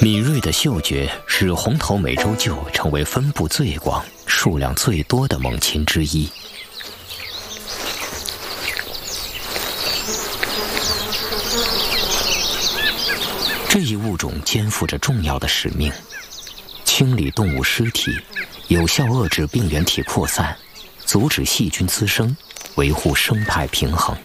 敏锐的嗅觉使红头美洲鹫成为分布最广、数量最多的猛禽之一。这一物种肩负着重要的使命：清理动物尸体，有效遏制病原体扩散，阻止细菌滋生，维护生态平衡。